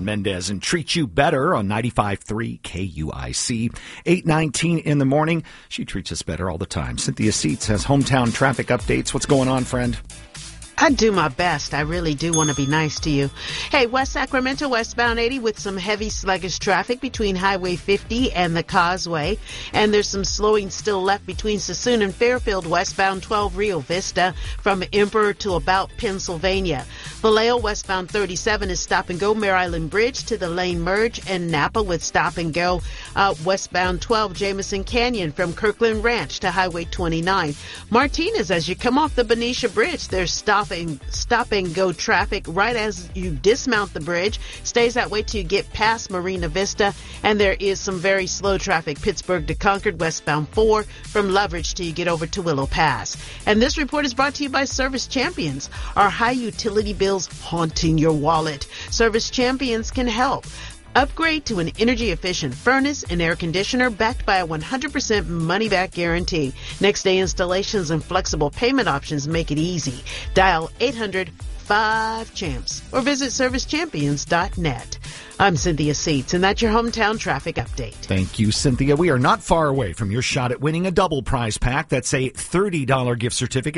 Shawn Mendes and Treat You Better on 95.3 KUIC. 8:19 in the morning. She treats us better all the time. Cynthia Seitz has hometown traffic updates. What's going on, friend? I do my best. I really do want to be nice to you. Hey, West Sacramento, westbound 80 with some heavy sluggish traffic between Highway 50 and the Causeway. And there's some slowing still left between Sassoon and Fairfield, westbound 12 Rio Vista from Emperor to about Pennsylvania. Vallejo, westbound 37 is stop and go Mare Island Bridge to the lane merge, and Napa with stop and go westbound 12 Jameson Canyon from Kirkland Ranch to Highway 29. Martinez, as you come off the Benicia Bridge, there's stop and go traffic right as you dismount the bridge. Stays that way till you get past Marina Vista, and there is some very slow traffic Pittsburgh to Concord westbound 4 from Loveridge till you get over to Willow Pass. And this report is brought to you by Service Champions. Are high utility bills haunting your wallet? Service Champions can help. Upgrade to an energy-efficient furnace and air conditioner backed by a 100% money-back guarantee. Next-day installations and flexible payment options make it easy. Dial 800-5CHAMPS or visit servicechampions.net. I'm Cynthia Seitz, and that's your hometown traffic update. Thank you, Cynthia. We are not far away from your shot at winning a double prize pack. That's a $35 gift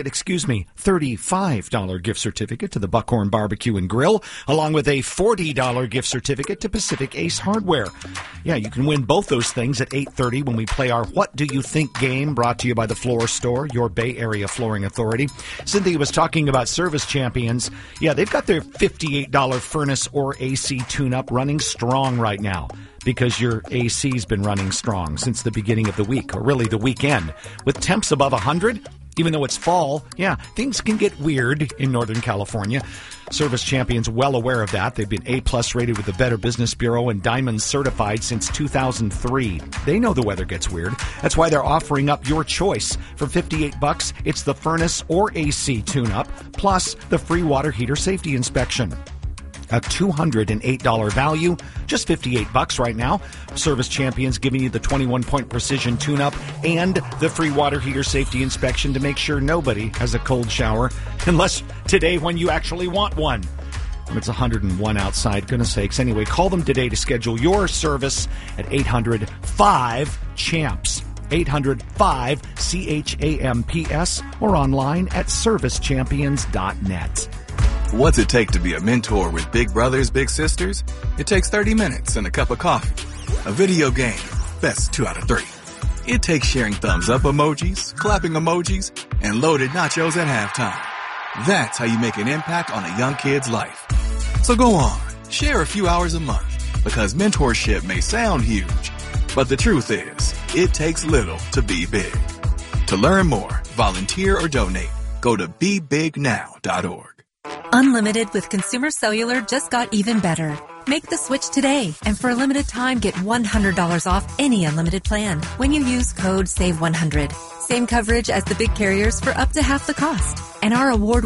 certificate to the Buckhorn Barbecue and Grill, along with a $40 gift certificate to Pacific Ace Hardware. Yeah, you can win both those things at 8:30 when we play our What Do You Think game, brought to you by the Floor Store, your Bay Area flooring authority. Cynthia was talking about Service Champions. Yeah, they've got their $58 furnace or AC tune-up running strong right now, because your AC's been running strong since the beginning of the week, or really the weekend. With temps above 100, even though it's fall, yeah, things can get weird in Northern California. Service Champions well aware of that. They've been A+ rated with the Better Business Bureau and Diamond certified since 2003. They know the weather gets weird. That's why they're offering up your choice. For $58, it's the furnace or AC tune-up, plus the free water heater safety inspection. A $208 value, just $58 right now. Service Champions giving you the 21-point precision tune-up and the free water heater safety inspection to make sure nobody has a cold shower, unless today when you actually want one. When it's 101 outside, goodness sakes. Anyway, call them today to schedule your service at 800-5CHAMPS. 800-5CHAMPS or online at servicechampions.net. What's it take to be a mentor with big brothers, big sisters? It takes 30 minutes and a cup of coffee. A video game, best 2 out of 3. It takes sharing thumbs up emojis, clapping emojis, and loaded nachos at halftime. That's how you make an impact on a young kid's life. So go on, share a few hours a month, because mentorship may sound huge, but the truth is, it takes little to be big. To learn more, volunteer or donate, go to BeBigNow.org. Unlimited with Consumer Cellular just got even better. Make the switch today, and for a limited time, get $100 off any unlimited plan when you use code SAVE100. Same coverage as the big carriers for up to half the cost. And our award